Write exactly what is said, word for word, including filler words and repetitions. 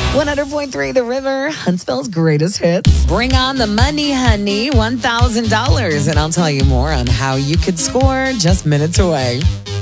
one hundred point three The River, Huntsville's greatest hits. Bring on the money, honey, one thousand dollars. And I'll tell you more on how you could score just minutes away.